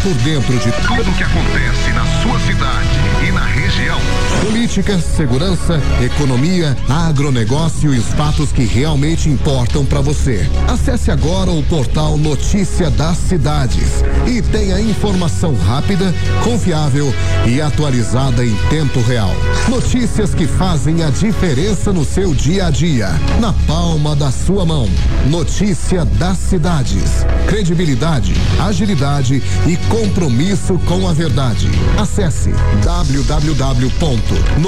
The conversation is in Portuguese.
por dentro de tudo o que acontece na sua cidade e na região. Política, segurança, economia, agronegócio e os fatos que realmente importam para você. Acesse agora o portal Notícia das Cidades e tenha informação rápida, confiável e atualizada em tempo real. Notícias que fazem a diferença no seu dia a dia, na palma da sua mão. Notícia das Cidades. Credibilidade, agilidade e compromisso com a verdade. Acesse www